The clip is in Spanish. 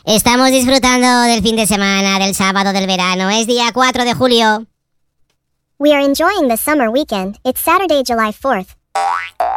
Estamos disfrutando del fin de semana, del sábado del verano. Es día 4 de julio. We are enjoying the summer weekend. It's Saturday, July 4th.